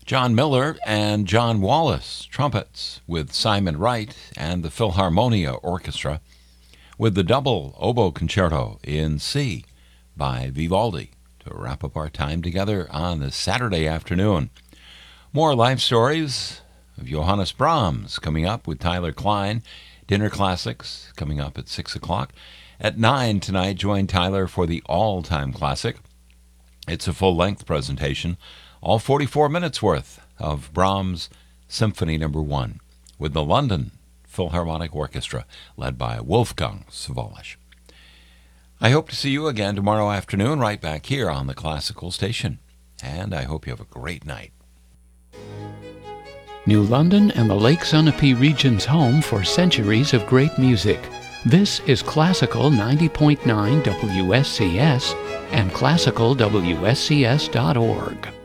John Miller and John Wallace, trumpets, with Simon Wright and the Philharmonia Orchestra, with the double oboe concerto in C by Vivaldi, to wrap up our time together on this Saturday afternoon. More life stories of Johannes Brahms coming up with Tyler Klein. Dinner Classics coming up at 6 o'clock. At 9 tonight, join Tyler for the all-time classic. It's a full-length presentation, all 44 minutes worth of Brahms Symphony No. 1 with the London Philharmonic Orchestra led by Wolfgang Sawallisch. I hope to see you again tomorrow afternoon right back here on the Classical Station, and I hope you have a great night. New London and the Lake Sunapee region's home for centuries of great music. This is Classical 90.9 WSCS and classicalwscs.org.